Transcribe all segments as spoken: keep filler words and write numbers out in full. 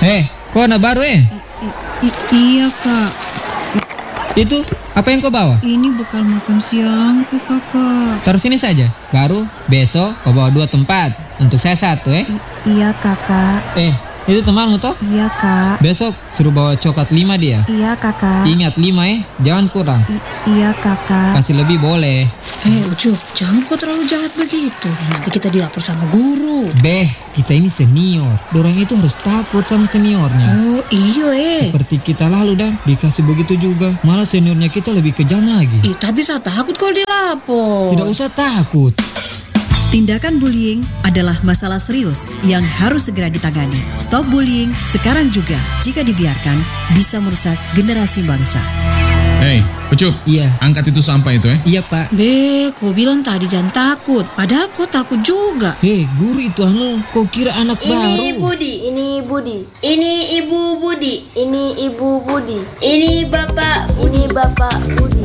Eh, kok anak baru eh? I- i- iya kak. Itu apa yang kau bawa? Ini bekal makan siangku kakak. Taruh sini saja. Baru besok kau bawa dua tempat. Untuk saya satu eh. I- iya kakak. Eh, itu temanmu toh? Iya kak. Besok suruh bawa coklat lima dia. Iya kakak. Ingat lima eh, jangan kurang. I- iya kakak. Kasih lebih boleh. Hei Ucup, jangan kau terlalu jahat begitu. Nanti kita dilapor sama guru. Beh, kita ini senior. Dorang itu harus takut sama seniornya. Oh iyo eh. Seperti kita lalu dan dikasih begitu juga. Malah seniornya kita lebih kejam lagi. Ih, tapi saya takut kalau dilapor. Tidak usah takut. Tindakan bullying adalah masalah serius yang harus segera ditangani. Stop bullying sekarang juga. Jika dibiarkan, bisa merusak generasi bangsa. Hei, Ucup. Iya. Angkat itu sampah itu eh. Iya pak. Be, kau bilang tadi jangan takut. Padahal kau takut juga. Hei, guru itu anu, kau kira anak Ini baru? Budi, ini Budi, ini Ibu Budi, ini Ibu Budi, ini Bapak, ini Bapak Budi.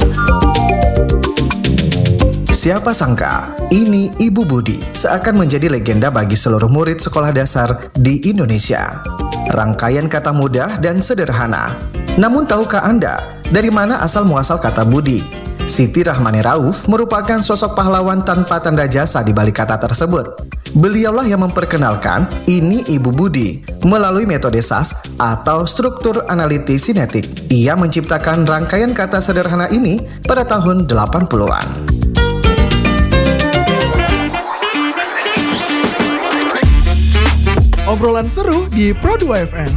Siapa sangka, ini Ibu Budi seakan menjadi legenda bagi seluruh murid sekolah dasar di Indonesia. Rangkaian kata mudah dan sederhana. Namun tahukah Anda dari mana asal muasal kata budi? Siti Rahmani Rauf merupakan sosok pahlawan tanpa tanda jasa di balik kata tersebut. Beliaulah yang memperkenalkan ini Ibu Budi melalui metode S A S atau struktur analitis sinetik. Ia menciptakan rangkaian kata sederhana ini pada tahun delapan puluhan. Obrolan seru di Pro dua F M.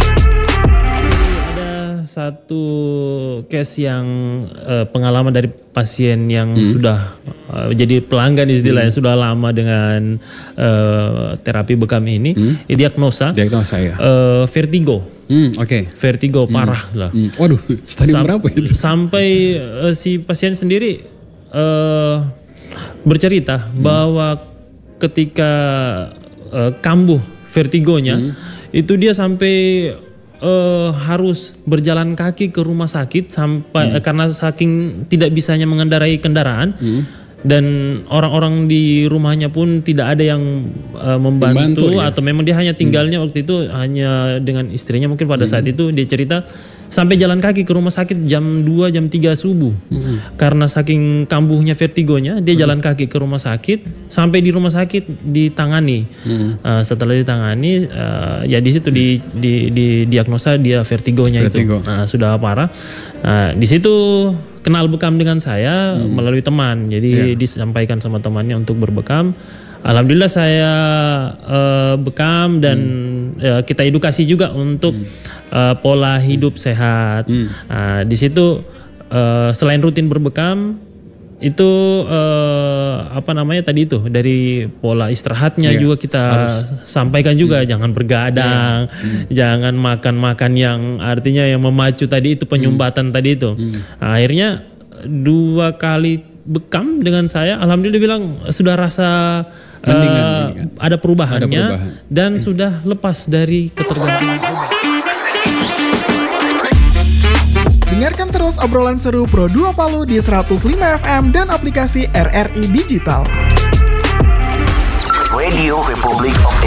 Ada satu case yang uh, pengalaman dari pasien yang hmm. sudah uh, jadi pelanggan istilahnya hmm. sudah lama dengan uh, terapi bekam ini. Hmm. Diagnosa, Diagnosa ya. Uh, vertigo. Hmm, Oke. Okay. Vertigo parah hmm. lah. Hmm. Waduh, stadium Sam- berapa itu? Sampai uh, si pasien sendiri uh, bercerita hmm. bahwa ketika uh, kambuh vertigonya hmm. itu dia sampai uh, harus berjalan kaki ke rumah sakit sampai hmm. uh, karena saking tidak bisanya mengendarai kendaraan hmm. dan orang-orang di rumahnya pun tidak ada yang uh, membantu, membantu ya? Atau memang dia hanya tinggalnya hmm. waktu itu hanya dengan istrinya mungkin pada hmm. saat itu dia cerita sampai jalan kaki ke rumah sakit jam dua jam tiga subuh hmm. karena saking kambuhnya vertigonya dia hmm. jalan kaki ke rumah sakit sampai di rumah sakit ditangani hmm. uh, setelah ditangani uh, ya di situ di, di, di diagnosa dia vertigonya Vertigo. itu uh, sudah parah. Uh, di situ kenal bekam dengan saya hmm. melalui teman jadi yeah. disampaikan sama temannya untuk berbekam. Alhamdulillah saya uh, bekam dan hmm. uh, kita edukasi juga untuk hmm. uh, pola hidup hmm. sehat. Hmm. Uh, di situ uh, selain rutin berbekam itu uh, apa namanya tadi itu dari pola istirahatnya yeah. juga kita harus sampaikan juga hmm. jangan bergadang, yeah. hmm. jangan makan-makan yang artinya yang memacu tadi itu penyumbatan hmm. tadi itu. Hmm. Nah, akhirnya dua kali bekam dengan saya, alhamdulillah bilang sudah rasa Mendingan, uh, mendingan. ada perubahannya ada perubahan. dan hmm. sudah lepas dari ketergantungan obat. Dengarkan terus obrolan seru Pro dua Palu di seratus lima F M dan aplikasi R R I Digital. Radio Republik of